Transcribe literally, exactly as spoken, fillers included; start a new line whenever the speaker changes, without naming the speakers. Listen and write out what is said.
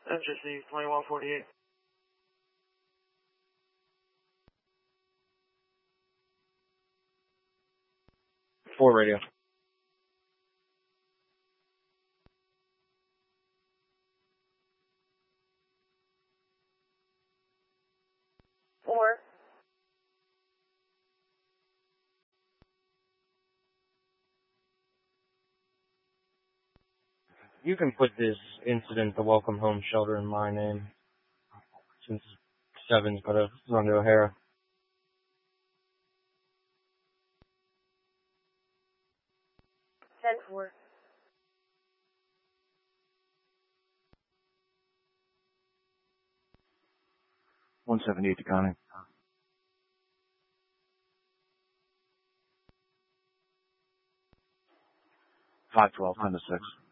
That's received twenty-one forty-eight.
Four radio.
Four.
You can put this incident, the Welcome Home Shelter, in my name, since Seven's got to run to O'Hara.
Ten four.
one seventy-eight to Connie. five twelve, ten to six.